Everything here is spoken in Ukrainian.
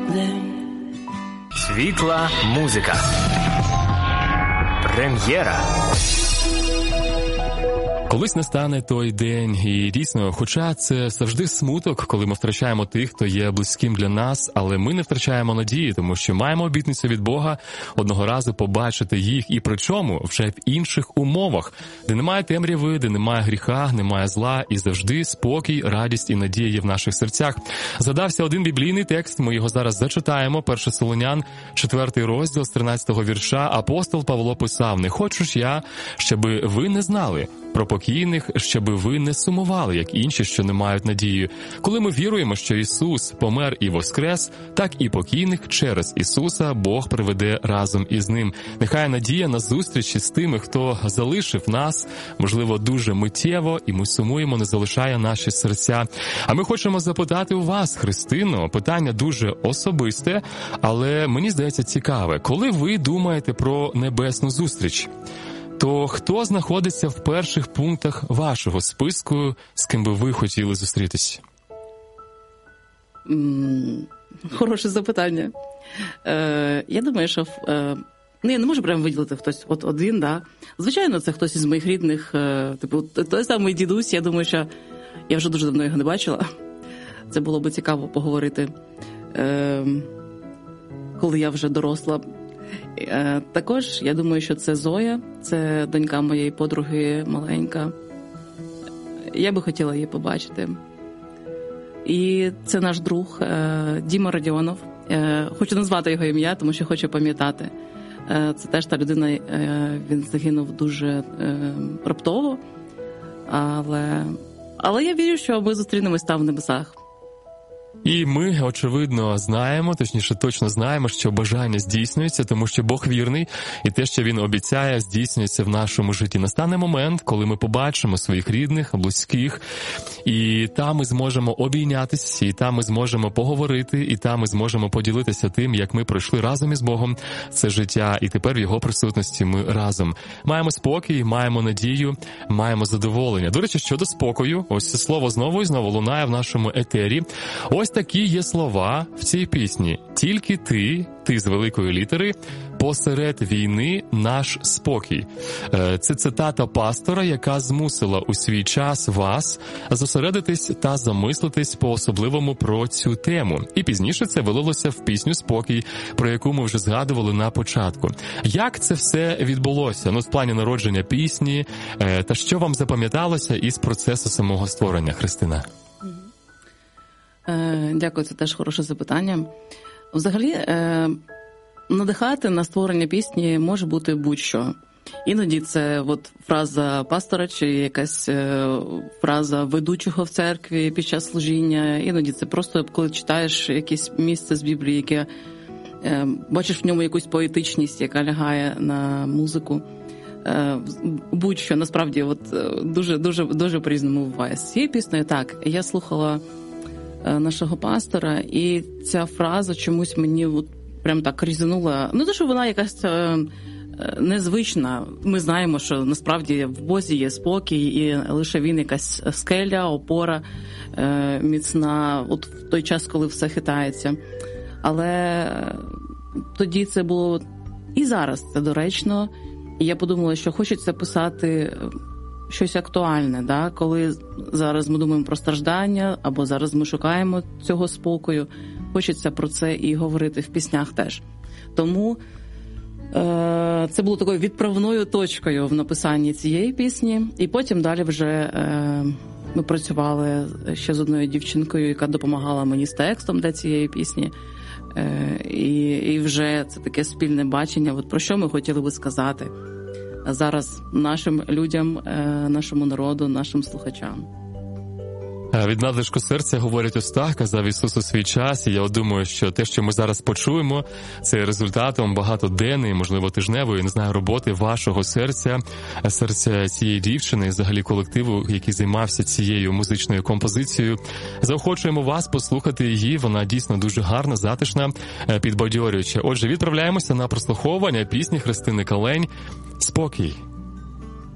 Світла музика. Прем'єра. Колись настане той день, і дійсно, хоча це завжди смуток, коли ми втрачаємо тих, хто є близьким для нас, але ми не втрачаємо надії, тому що маємо обітницю від Бога одного разу побачити їх, і причому вже в інших умовах, де немає темряви, де немає гріха, немає зла, і завжди спокій, радість і надія є в наших серцях. Згадався один біблійний текст, ми його зараз зачитаємо, 1 Солонян, 4 розділ, з 13 вірша. Апостол Павло писав: «Не хочу ж я, щоби ви не знали про покійних, щоби ви не сумували, як інші, що не мають надії. Коли ми віруємо, що Ісус помер і воскрес, так і покійних через Ісуса Бог приведе разом із Ним». Нехай надія на зустрічі з тими, хто залишив нас, можливо, дуже миттєво, і ми сумуємо, не залишає наші серця. А ми хочемо запитати у вас, Христино, питання дуже особисте, але мені здається цікаве. Коли ви думаєте про небесну зустріч, то хто знаходиться в перших пунктах вашого списку, з ким би ви хотіли зустрітися? Хороше запитання. Я думаю, що я не можу прямо виділити хтось один, да. Звичайно, це хтось із моїх рідних, типу, той самий дідусь, я думаю, що я вже дуже давно його не бачила. Це було би цікаво поговорити, коли я вже доросла. Також, я думаю, що це Зоя, це донька моєї подруги маленька. Я би хотіла її побачити. І це наш друг Діма Радіонов. Хочу назвати його ім'я, тому що хочу пам'ятати. Це теж та людина, він загинув дуже раптово. Але я вірю, що ми зустрінемось там в небесах. І ми, очевидно, знаємо, точніше, точно знаємо, що бажання здійснюється, тому що Бог вірний, і те, що Він обіцяє, здійснюється в нашому житті. Настане момент, коли ми побачимо своїх рідних, близьких, і там ми зможемо обійнятися, і там ми зможемо поговорити, і там ми зможемо поділитися тим, як ми пройшли разом із Богом це життя, і тепер в Його присутності ми разом. Маємо спокій, маємо надію, маємо задоволення. До речі, щодо спокою, ось це слово знову і знову лунає в нашому етері. Ось такі є слова в цій пісні. «Тільки ти з великої літери, посеред війни наш спокій». Це цитата пастора, яка змусила у свій час вас зосередитись та замислитись по-особливому про цю тему. І пізніше це вилилося в пісню «Спокій», про яку ми вже згадували на початку. Як це все відбулося? В плані народження пісні, та що вам запам'яталося із процесу самого створення, Христина? Дякую, це теж хороше запитання. Взагалі, надихати на створення пісні може бути будь-що. Іноді це фраза пастора чи якась фраза ведучого в церкві під час служіння. Іноді це просто, коли читаєш якесь місце з Біблії, яке бачиш в ньому якусь поетичність, яка лягає на музику. Будь-що, насправді, дуже по-різному буває. З цією піснею, так, я слухала нашого пастора, і ця фраза чомусь мені прям так різанула. Не те, що вона якась незвична. Ми знаємо, що насправді в Бозі є спокій, і лише Він якась скеля, опора міцна, в той час, коли все хитається. Але тоді це було і зараз це доречно. І я подумала, що хочеться писати щось актуальне, да? Коли зараз ми думаємо про страждання, або зараз ми шукаємо цього спокою, хочеться про це і говорити в піснях теж. Тому це було такою відправною точкою в написанні цієї пісні, і потім далі вже ми працювали ще з одною дівчинкою, яка допомагала мені з текстом для цієї пісні, і вже це таке спільне бачення, про що ми хотіли би сказати зараз нашим людям, нашому народу, нашим слухачам. Від надлишку серця говорять уста, казав Ісус у свій час, і я думаю, що те, що ми зараз почуємо, це результатом багатоденної, можливо, тижневої, роботи вашого серця цієї дівчини, взагалі колективу, який займався цією музичною композицією. Заохочуємо вас послухати її, вона дійсно дуже гарна, затишна, підбадьорююча. Отже, відправляємося на прослуховування пісні Христини Калень «Спокій».